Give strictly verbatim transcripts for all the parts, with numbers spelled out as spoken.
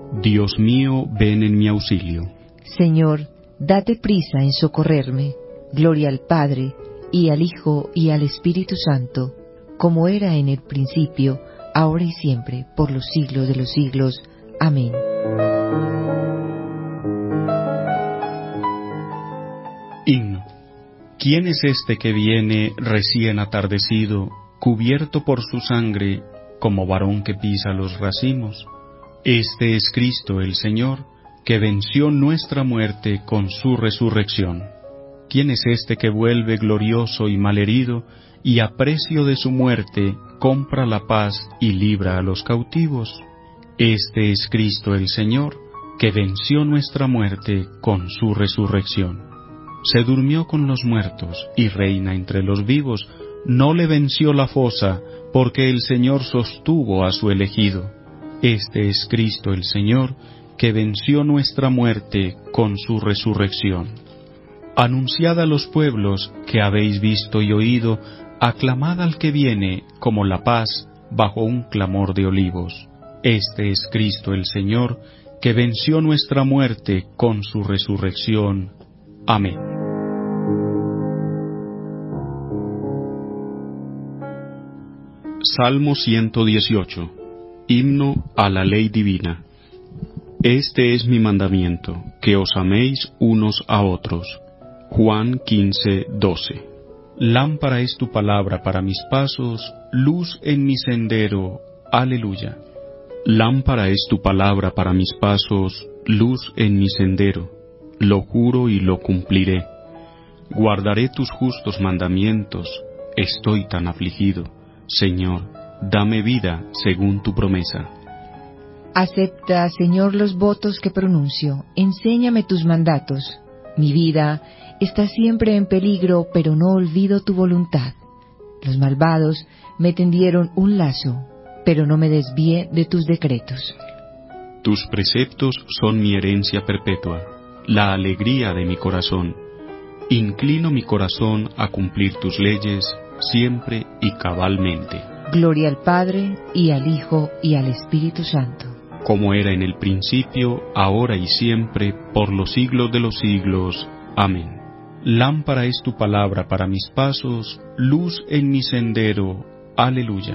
Dios mío, ven en mi auxilio. Señor, date prisa en socorrerme. Gloria al Padre, y al Hijo, y al Espíritu Santo, como era en el principio, ahora y siempre, por los siglos de los siglos. Amén. Himno. ¿Quién es este que viene recién atardecido, cubierto por su sangre, como varón que pisa los racimos? Este es Cristo el Señor, que venció nuestra muerte con su resurrección. ¿Quién es este que vuelve glorioso y malherido, y a precio de su muerte compra la paz y libra a los cautivos? Este es Cristo el Señor, que venció nuestra muerte con su resurrección. Se durmió con los muertos y reina entre los vivos. No le venció la fosa, porque el Señor sostuvo a su elegido. Este es Cristo el Señor, que venció nuestra muerte con su resurrección. Anunciad a los pueblos que habéis visto y oído, aclamad al que viene como la paz bajo un clamor de olivos. Este es Cristo el Señor, que venció nuestra muerte con su resurrección. Amén. Salmo ciento dieciocho. Himno a la ley divina. Este es mi mandamiento, que os améis unos a otros. Juan quince, doce. Lámpara es tu palabra para mis pasos, luz en mi sendero. Aleluya. Lámpara es tu palabra para mis pasos, luz en mi sendero. Lo juro y lo cumpliré. Guardaré tus justos mandamientos. Estoy tan afligido. Señor, dame vida según tu promesa. Acepta, Señor, los votos que pronuncio. Enséñame tus mandatos. Mi vida está siempre en peligro, pero no olvido tu voluntad. Los malvados me tendieron un lazo, pero no me desvié de tus decretos. Tus preceptos son mi herencia perpetua, la alegría de mi corazón. Inclino mi corazón a cumplir tus leyes, siempre y cabalmente. Gloria al Padre, y al Hijo, y al Espíritu Santo. Como era en el principio, ahora y siempre, por los siglos de los siglos. Amén. Lámpara es tu palabra para mis pasos, luz en mi sendero. Aleluya.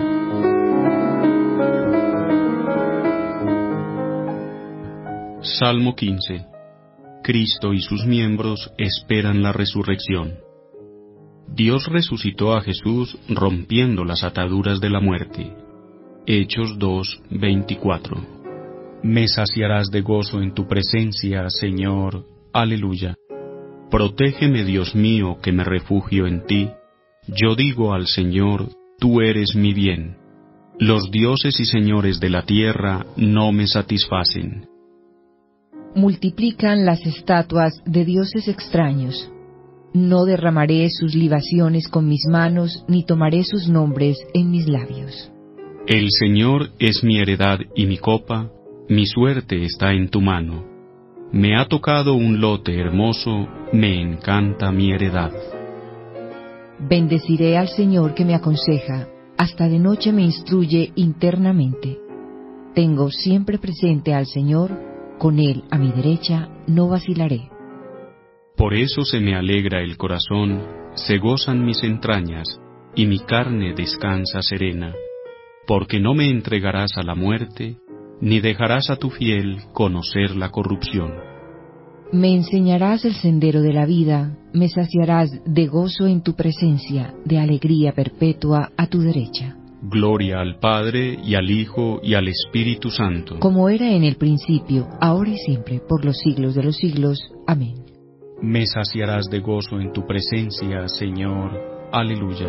Salmo quince. Cristo y sus miembros esperan la resurrección. Dios resucitó a Jesús rompiendo las ataduras de la muerte. Hechos dos, veinticuatro. Me saciarás de gozo en tu presencia, Señor. Aleluya. Protégeme, Dios mío, que me refugio en ti. Yo digo al Señor, tú eres mi bien. Los dioses y señores de la tierra no me satisfacen. Multiplican las estatuas de dioses extraños. No derramaré sus libaciones con mis manos, ni tomaré sus nombres en mis labios. El Señor es mi heredad y mi copa, mi suerte está en tu mano. Me ha tocado un lote hermoso, me encanta mi heredad. Bendeciré al Señor que me aconseja, hasta de noche me instruye internamente. Tengo siempre presente al Señor, con Él a mi derecha no vacilaré. Por eso se me alegra el corazón, se gozan mis entrañas, y mi carne descansa serena, porque no me entregarás a la muerte, ni dejarás a tu fiel conocer la corrupción. Me enseñarás el sendero de la vida, me saciarás de gozo en tu presencia, de alegría perpetua a tu derecha. Gloria al Padre, y al Hijo, y al Espíritu Santo. Como era en el principio, ahora y siempre, por los siglos de los siglos. Amén. Me saciarás de gozo en tu presencia, Señor. Aleluya.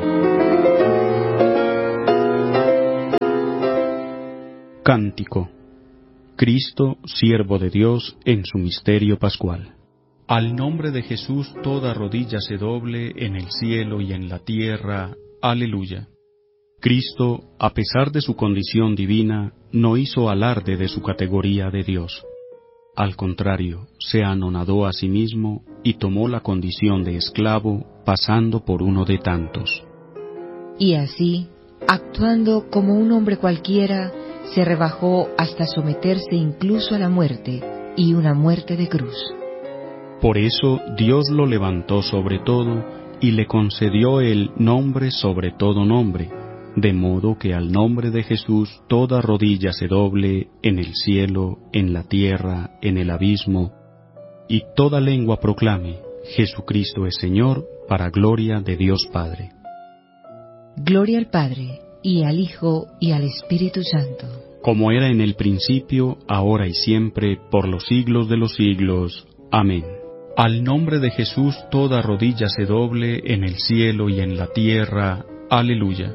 Cántico. Cristo, siervo de Dios, en su misterio pascual. Al nombre de Jesús toda rodilla se doble en el cielo y en la tierra. Aleluya. Cristo, a pesar de su condición divina, no hizo alarde de su categoría de Dios. Al contrario, se anonadó a sí mismo y tomó la condición de esclavo, pasando por uno de tantos. Y así, actuando como un hombre cualquiera, se rebajó hasta someterse incluso a la muerte, y una muerte de cruz. Por eso Dios lo levantó sobre todo, y le concedió el nombre sobre todo nombre, de modo que al nombre de Jesús toda rodilla se doble en el cielo, en la tierra, en el abismo, y toda lengua proclame: Jesucristo es Señor, para gloria de Dios Padre. Gloria al Padre, y al Hijo, y al Espíritu Santo. Como era en el principio, ahora y siempre, por los siglos de los siglos. Amén. Al nombre de Jesús toda rodilla se doble en el cielo y en la tierra. Aleluya.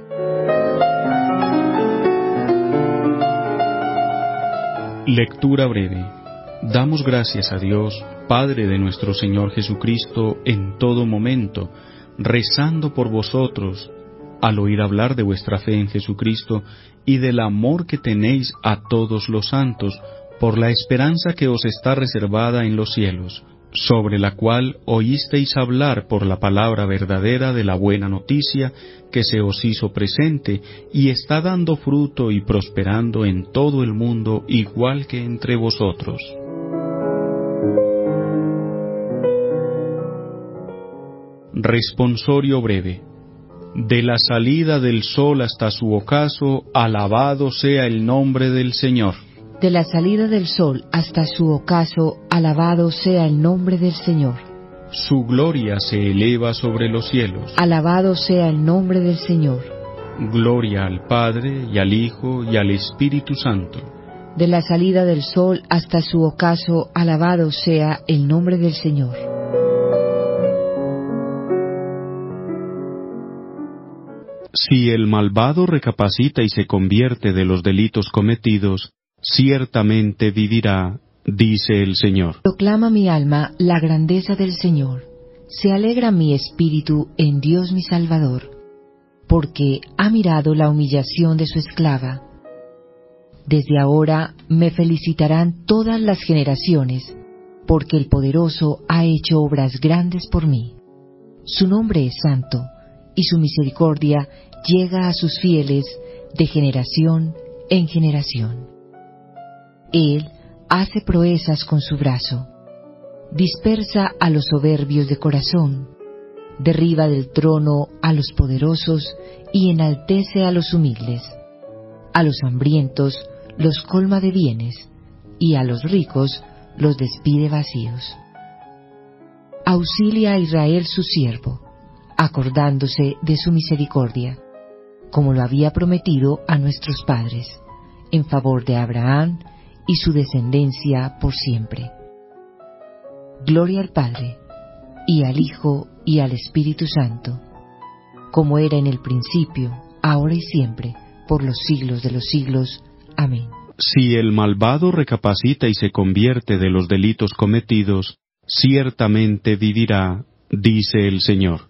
Lectura breve. Damos gracias a Dios, Padre de nuestro Señor Jesucristo, en todo momento, rezando por vosotros, al oír hablar de vuestra fe en Jesucristo y del amor que tenéis a todos los santos, por la esperanza que os está reservada en los cielos, sobre la cual oísteis hablar por la palabra verdadera de la buena noticia que se os hizo presente y está dando fruto y prosperando en todo el mundo igual que entre vosotros. Responsorio breve. De la salida del sol hasta su ocaso, alabado sea el nombre del Señor. De la salida del sol hasta su ocaso, alabado sea el nombre del Señor. Su gloria se eleva sobre los cielos. Alabado sea el nombre del Señor. Gloria al Padre, y al Hijo, y al Espíritu Santo. De la salida del sol hasta su ocaso, alabado sea el nombre del Señor. Si el malvado recapacita y se convierte de los delitos cometidos, ciertamente vivirá, dice el Señor. Proclama mi alma la grandeza del Señor. Se alegra mi espíritu en Dios mi Salvador, porque ha mirado la humillación de su esclava. Desde ahora me felicitarán todas las generaciones, porque el Poderoso ha hecho obras grandes por mí. Su nombre es santo, y su misericordia llega a sus fieles de generación en generación. Él hace proezas con su brazo, dispersa a los soberbios de corazón, derriba del trono a los poderosos y enaltece a los humildes. A los hambrientos los colma de bienes, y a los ricos los despide vacíos. Auxilia a Israel su siervo, acordándose de su misericordia, como lo había prometido a nuestros padres, en favor de Abraham y su descendencia por siempre. Gloria al Padre, y al Hijo, y al Espíritu Santo, como era en el principio, ahora y siempre, por los siglos de los siglos. Amén. Si el malvado recapacita y se convierte de los delitos cometidos, ciertamente vivirá, dice el Señor.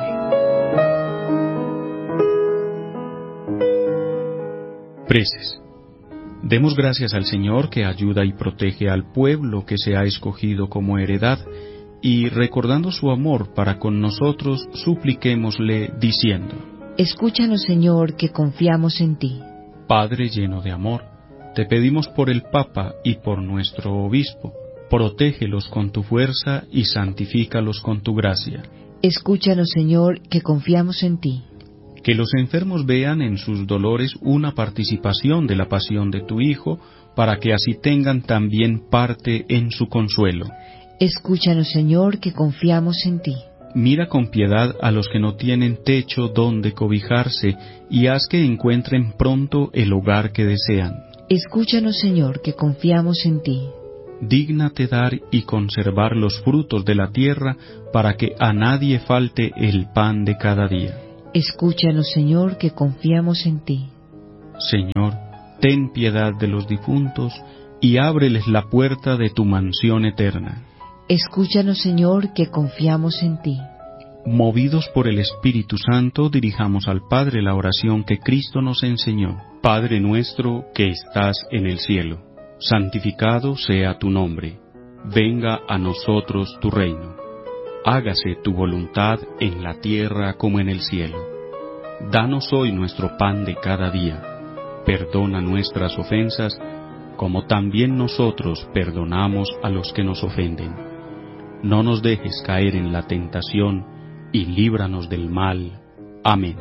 Preces. Demos gracias al Señor que ayuda y protege al pueblo que se ha escogido como heredad, y recordando su amor para con nosotros, supliquémosle diciendo: Escúchanos, Señor, que confiamos en ti. Padre lleno de amor, te pedimos por el Papa y por nuestro obispo, protégelos con tu fuerza y santifícalos con tu gracia. Escúchanos, Señor, que confiamos en ti. Que los enfermos vean en sus dolores una participación de la pasión de tu Hijo, para que así tengan también parte en su consuelo. Escúchanos, Señor, que confiamos en ti. Mira con piedad a los que no tienen techo donde cobijarse, y haz que encuentren pronto el hogar que desean. Escúchanos, Señor, que confiamos en ti. Dígnate dar y conservar los frutos de la tierra, para que a nadie falte el pan de cada día. Escúchanos, Señor, que confiamos en ti. Señor, ten piedad de los difuntos, y ábreles la puerta de tu mansión eterna. Escúchanos, Señor, que confiamos en ti. Movidos por el Espíritu Santo, dirijamos al Padre la oración que Cristo nos enseñó. Padre nuestro que estás en el cielo, santificado sea tu nombre. Venga a nosotros tu reino. Hágase tu voluntad en la tierra como en el cielo. Danos hoy nuestro pan de cada día. perdona nuestras ofensas, como también nosotros perdonamos a los que nos ofenden. No nos dejes caer en la tentación, y líbranos del mal. Amén.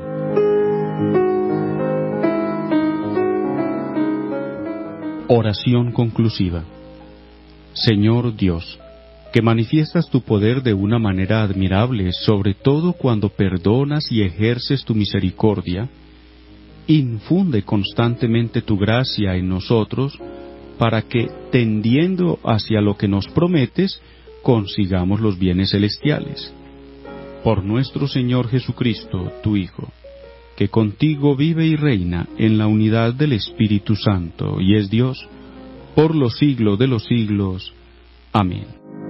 Oración conclusiva. Señor Dios, que manifiestas tu poder de una manera admirable, sobre todo cuando perdonas y ejerces tu misericordia, infunde constantemente tu gracia en nosotros, para que, tendiendo hacia lo que nos prometes, consigamos los bienes celestiales. Por nuestro Señor Jesucristo, tu Hijo, que contigo vive y reina en la unidad del Espíritu Santo, y es Dios, por los siglos de los siglos. Amén.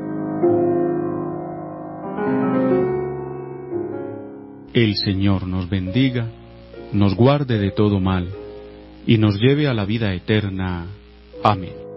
El Señor nos bendiga, nos guarde de todo mal, y nos lleve a la vida eterna. Amén.